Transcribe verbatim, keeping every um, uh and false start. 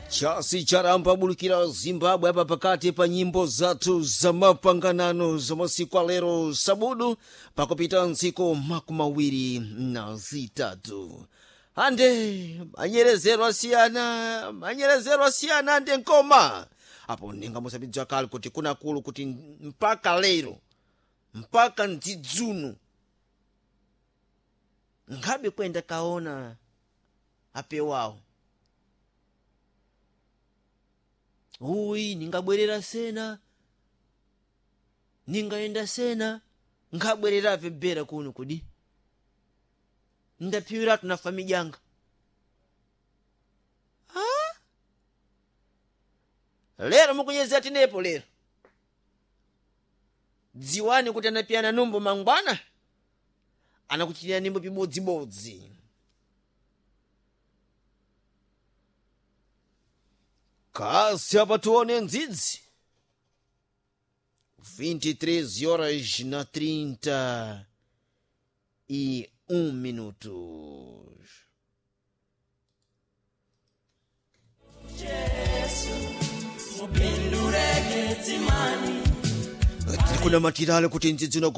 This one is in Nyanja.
chasi charamba bulukira Zimbabwe apa pakati pa nyimbo zatu za mapanganano za masiku alero sabudu pakupita nsiku makumawiri na zitatu. Ande manyerezero asiyana manyerezero asiyana ande nkoma apo ninga musabidza kali kuti kuna kulu kuti mpaka lero mpaka ndidzuno ngabe kwenda kaona apewao uyi ningabwerera sena ningaenda sena ngabwerera vebera kuno kudi ndapiwira tuna family yanga ha lero mukunyezera tinepo lero dziwani kuti anapiana numbo mangwana anakuchitira nimbo pibodzibodzi. Kasi hapa tuone ndzidzi vinte e três horas na trinta e um minutos. Kuna matirale kuti ndzidzi